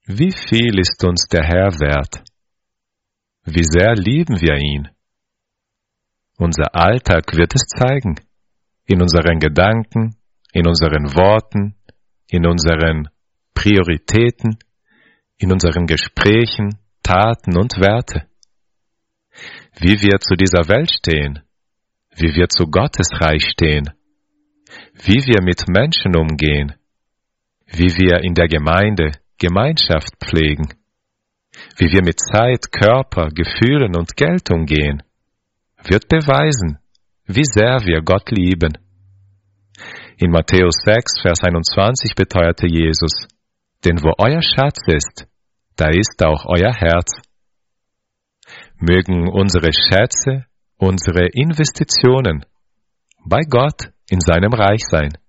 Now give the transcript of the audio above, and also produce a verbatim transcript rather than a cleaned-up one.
Wie viel ist uns der Herr wert? Wie sehr lieben wir ihn? Unser Alltag wird es zeigen, in unseren Gedanken, in unseren Worten, in unseren Prioritäten, in unseren Gesprächen, Taten und Werte. Wie wir zu dieser Welt stehen, wie wir zu Gottes Reich stehen, wie wir mit Menschen umgehen, wie wir in der Gemeinde Gemeinschaft pflegen, wie wir mit Zeit, Körper, Gefühlen und Geld umgehen, wird beweisen, wie sehr wir Gott lieben. In Matthäus sechs, Vers einundzwanzig beteuerte Jesus, denn wo euer Schatz ist, da ist auch euer Herz. Mögen unsere Schätze, unsere Investitionen bei Gott in seinem Reich sein.